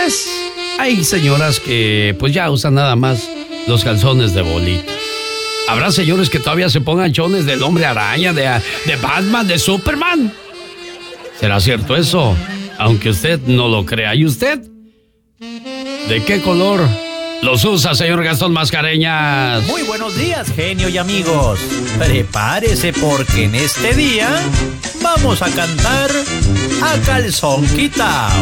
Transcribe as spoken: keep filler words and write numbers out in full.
pues hay señoras que pues ya usan nada más los calzones de bolita. Habrá señores que todavía se pongan chones del Hombre Araña, de, de Batman, de Superman. ¿Será cierto eso? Aunque usted no lo crea. ¿Y usted? ¿De qué color los usa, señor Gastón Mascareñas? Muy buenos días, genio y amigos. Prepárese porque en este día vamos a cantar a calzón quitao.